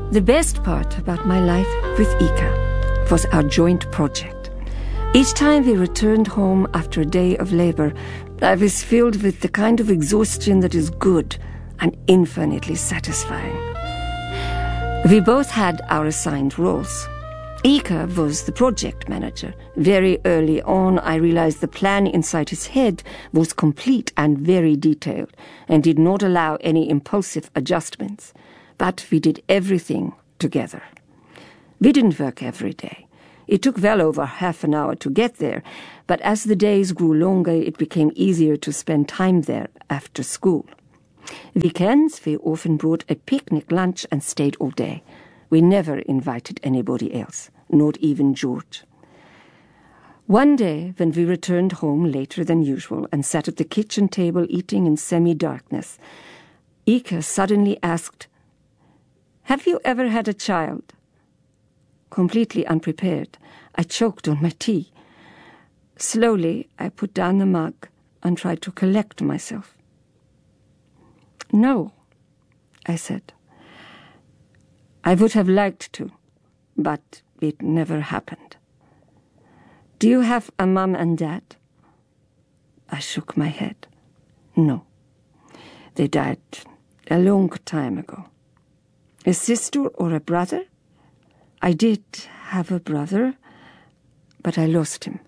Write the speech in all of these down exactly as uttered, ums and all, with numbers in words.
The best part about my life with Ika was our joint project. Each time we returned home after a day of labor, I was filled with the kind of exhaustion that is good and infinitely satisfying. We both had our assigned roles. Ika was the project manager. Very early on, I realized the plan inside his head was complete and very detailed and did not allow any impulsive adjustments. But we did everything together. We didn't work every day. It took well over half an hour to get there, but as the days grew longer, it became easier to spend time there after school. Weekends, we often brought a picnic lunch and stayed all day. We never invited anybody else, not even George. One day, when we returned home later than usual and sat at the kitchen table eating in semi-darkness, Ika suddenly asked, "Have you ever had a child?" Completely unprepared, I choked on my tea. Slowly, I put down the mug and tried to collect myself. "No," I said. "I would have liked to, but it never happened." "Do you have a mom and dad?" I shook my head. "No. They died a long time ago." "A sister or a brother?" "I did have a brother, but I lost him."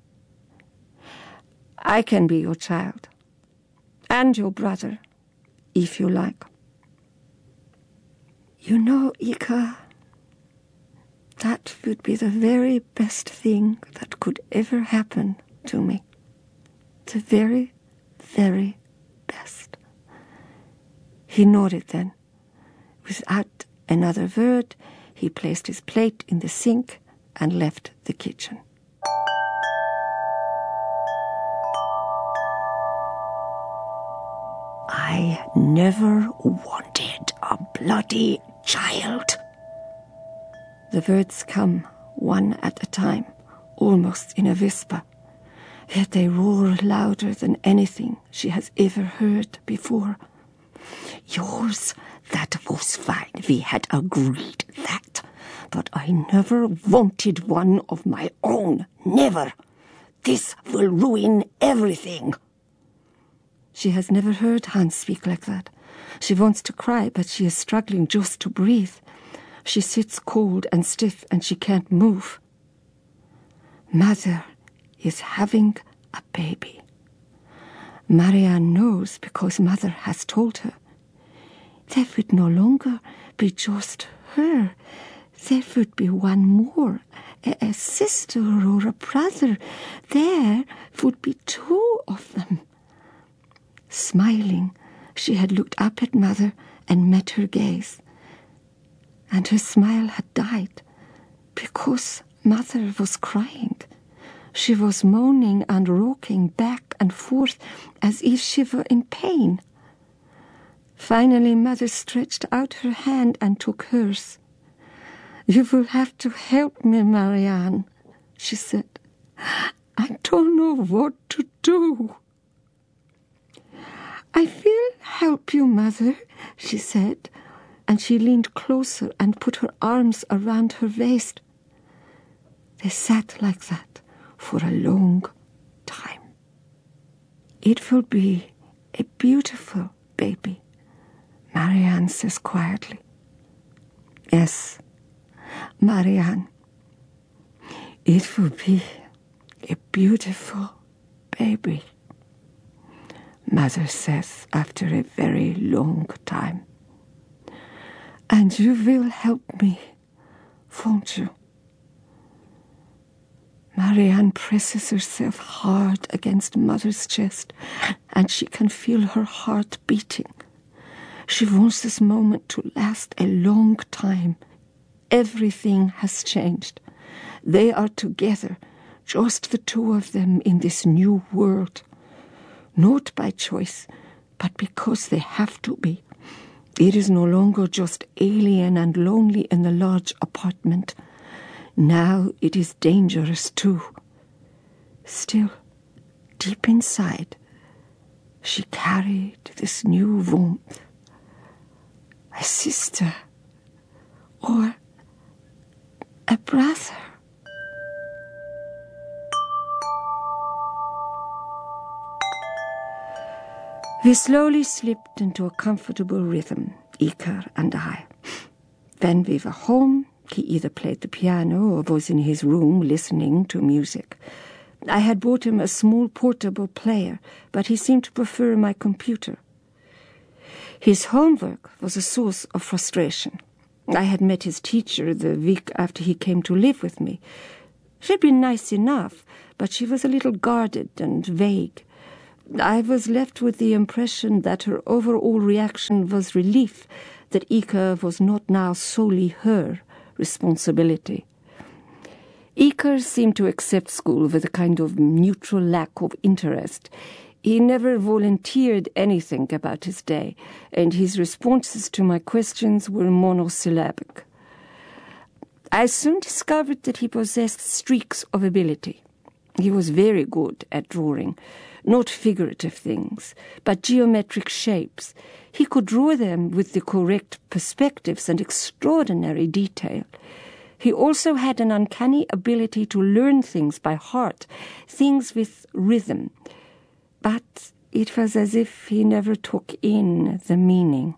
"I can be your child, and your brother, if you like." "You know, Ika, that would be the very best thing that could ever happen to me. The very, very best." He nodded then. Without another word, he placed his plate in the sink and left the kitchen. I never wanted a bloody child. The words come one at a time, almost in a whisper, yet they roar louder than anything she has ever heard before. "Yours, that was fine. We had agreed that. But I never wanted one of my own. Never. This will ruin everything." She has never heard Hans speak like that. She wants to cry, but she is struggling just to breathe. She sits cold and stiff, and she can't move. Mother is having a baby. Marianne knows because Mother has told her. There would no longer be just her. There would be one more, a, a sister or a brother. There would be two of them. Smiling, she had looked up at Mother and met her gaze. And her smile had died because Mother was crying. She was moaning and rocking back and forth as if she were in pain. Finally, Mother stretched out her hand and took hers. "You will have to help me, Marianne," she said. "I don't know what to do." "I will help you, Mother," she said, and she leaned closer and put her arms around her waist. They sat like that for a long time. "It will be a beautiful baby," Marianne says quietly. "Yes, Marianne, it will be a beautiful baby," Mother says after a very long time. "And you will help me, won't you?" Marianne presses herself hard against Mother's chest, and she can feel her heart beating. She wants this moment to last a long time. Everything has changed. They are together, just the two of them in this new world. Not by choice, but because they have to be. It is no longer just alien and lonely in the large apartment. Now it is dangerous too. Still, deep inside, she carried this new warmth. A sister or a brother. We slowly slipped into a comfortable rhythm, Iker and I. When we were home, he either played the piano or was in his room listening to music. I had bought him a small portable player, but he seemed to prefer my computer. His homework was a source of frustration. I had met his teacher the week after he came to live with me. She'd been nice enough, but she was a little guarded and vague. I was left with the impression that her overall reaction was relief that Iker was not now solely her responsibility. Iker seemed to accept school with a kind of neutral lack of interest. He never volunteered anything about his day, and his responses to my questions were monosyllabic. I soon discovered that he possessed streaks of ability. He was very good at drawing, not figurative things, but geometric shapes. He could draw them with the correct perspectives and extraordinary detail. He also had an uncanny ability to learn things by heart, things with rhythm. But it was as if he never took in the meaning.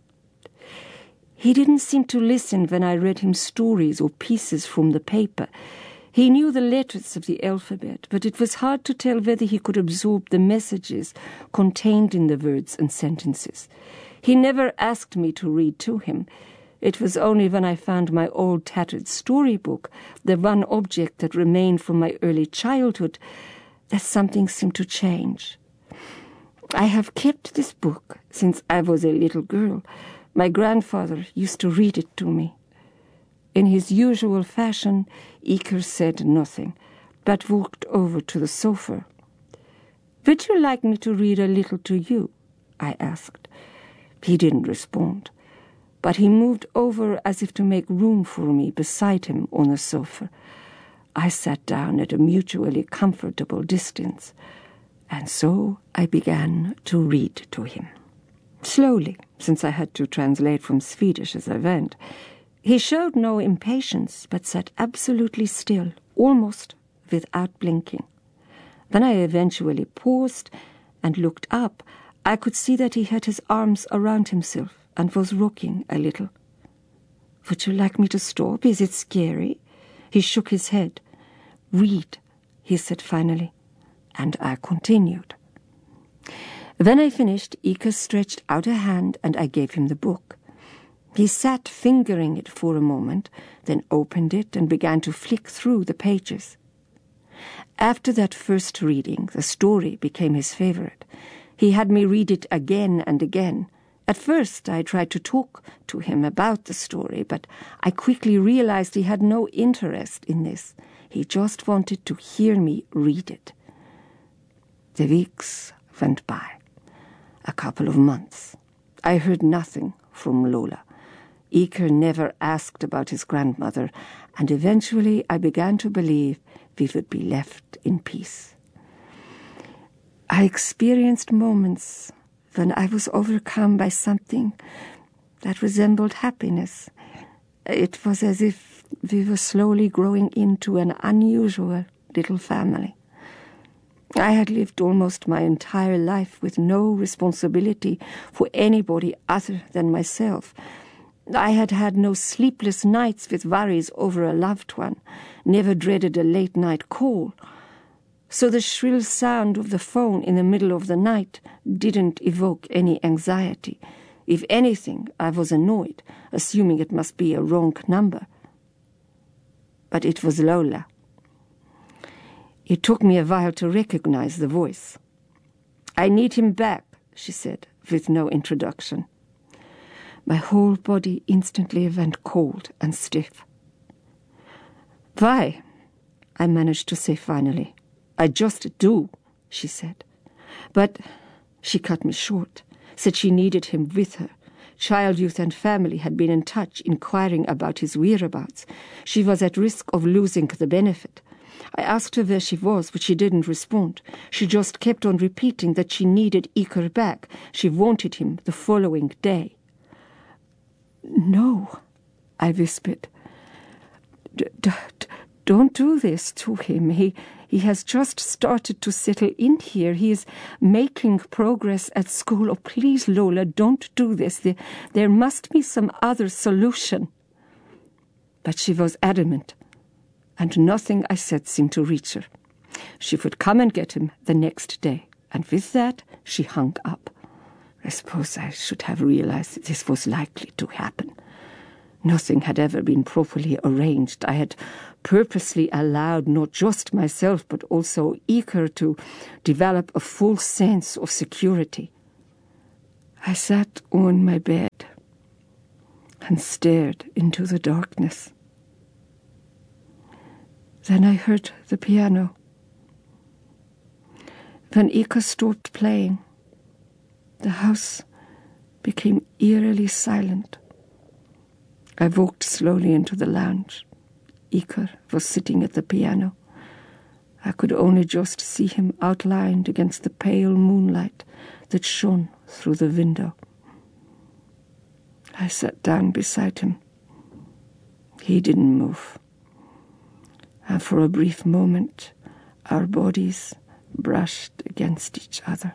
He didn't seem to listen when I read him stories or pieces from the paper. He knew the letters of the alphabet, but it was hard to tell whether he could absorb the messages contained in the words and sentences. He never asked me to read to him. It was only when I found my old tattered storybook, the one object that remained from my early childhood, that something seemed to change. I have kept this book since I was a little girl. My grandfather used to read it to me. In his usual fashion, Iker said nothing, but walked over to the sofa. "Would you like me to read a little to you?" I asked. He didn't respond, but he moved over as if to make room for me beside him on the sofa. I sat down at a mutually comfortable distance, and so I began to read to him. Slowly, since I had to translate from Swedish as I went. He showed no impatience, but sat absolutely still, almost without blinking. When I eventually paused and looked up, I could see that he had his arms around himself and was rocking a little. "Would you like me to stop? Is it scary?" He shook his head. "Read," he said finally, and I continued. When I finished, Iker stretched out a hand and I gave him the book. He sat fingering it for a moment, then opened it and began to flick through the pages. After that first reading, the story became his favorite. He had me read it again and again. At first, I tried to talk to him about the story, but I quickly realized he had no interest in this. He just wanted to hear me read it. The weeks went by. A couple of months. I heard nothing from Lola. Iker never asked about his grandmother, and eventually I began to believe we would be left in peace. I experienced moments when I was overcome by something that resembled happiness. It was as if we were slowly growing into an unusual little family. I had lived almost my entire life with no responsibility for anybody other than myself. I had had no sleepless nights with worries over a loved one, never dreaded a late-night call. So the shrill sound of the phone in the middle of the night didn't evoke any anxiety. If anything, I was annoyed, assuming it must be a wrong number. But it was Lola. It took me a while to recognize the voice. "I need him back," she said, with no introduction. My whole body instantly went cold and stiff. "Why?" I managed to say finally. "I just do," she said. But she cut me short, said she needed him with her. Child, Youth and Family had been in touch, inquiring about his whereabouts. She was at risk of losing the benefit. I asked her where she was, but she didn't respond. She just kept on repeating that she needed Iker back. She wanted him the following day. "No," I whispered. D- d- d- don't do this to him. He, he has just started to settle in here. He is making progress at school. Oh, please, Lola, don't do this. There, there must be some other solution. But she was adamant, and nothing I said seemed to reach her. She would come and get him the next day, and with that she hung up. I suppose I should have realized that this was likely to happen. Nothing had ever been properly arranged. I had purposely allowed not just myself but also Iker to develop a false sense of security. I sat on my bed and stared into the darkness. Then I heard the piano. When Iker stopped playing, the house became eerily silent. I walked slowly into the lounge. Iker was sitting at the piano. I could only just see him outlined against the pale moonlight that shone through the window. I sat down beside him. He didn't move. And for a brief moment, our bodies brushed against each other.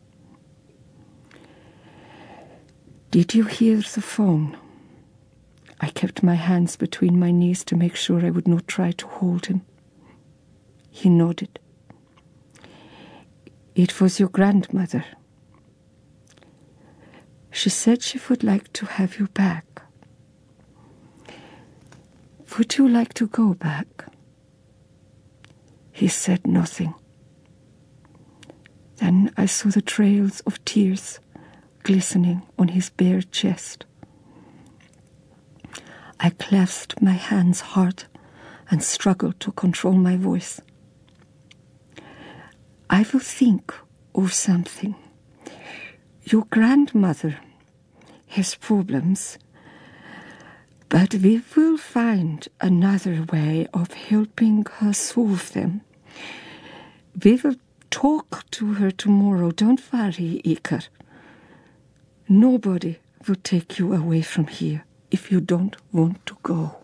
Did you hear the phone? I kept my hands between my knees to make sure I would not try to hold him. He nodded. It was your grandmother. She said she would like to have you back. Would you like to go back? He said nothing. Then I saw the trails of tears glistening on his bare chest. I clasped my hands hard and struggled to control my voice. I will think of something. Your grandmother has problems, but we will find another way of helping her solve them. We will talk to her tomorrow. Don't worry, Iker. Nobody will take you away from here if you don't want to go.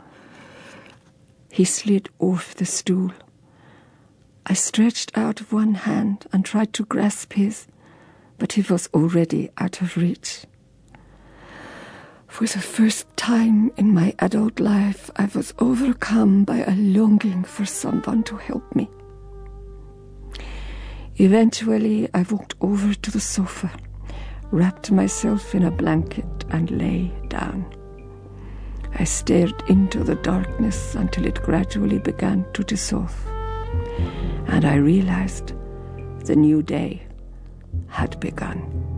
He slid off the stool. I stretched out one hand and tried to grasp his, but he was already out of reach. For the first time in my adult life, I was overcome by a longing for someone to help me. Eventually, I walked over to the sofa, wrapped myself in a blanket and lay down. I stared into the darkness until it gradually began to dissolve, and I realized the new day had begun.